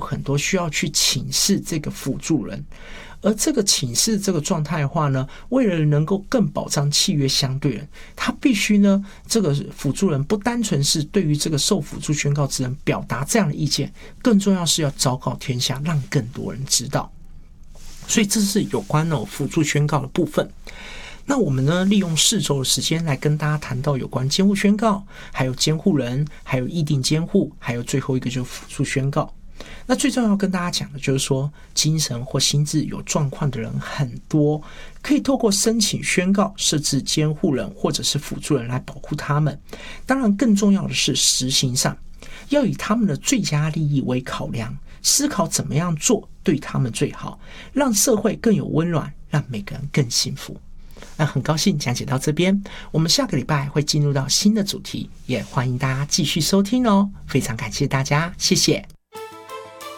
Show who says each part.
Speaker 1: 很多需要去请示这个辅助人。而这个请示这个状态的话呢，为了能够更保障契约相对人，他必须呢，这个辅助人不单纯是对于这个受辅助宣告之人表达这样的意见，更重要是要昭告天下，让更多人知道。所以这是有关辅助宣告的部分。那我们呢，利用4周的时间来跟大家谈到有关监护宣告，还有监护人，还有议定监护，还有最后一个就是辅助宣告。那最重要跟大家讲的就是说，精神或心智有状况的人很多，可以透过申请宣告设置监护人或者是辅助人来保护他们。当然更重要的是实行上要以他们的最佳利益为考量，思考怎么样做对他们最好，让社会更有温暖，让每个人更幸福。那很高兴讲解到这边，我们下个礼拜会进入到新的主题，也欢迎大家继续收听哦。非常感谢大家，谢谢。